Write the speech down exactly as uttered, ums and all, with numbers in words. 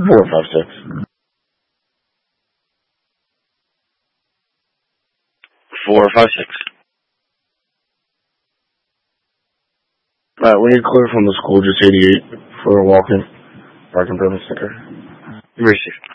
Four, five, six. Four, five, six. Alright, when you're clear from the school, just eighty-eight for a walk-in. Parking permit sticker. Receive.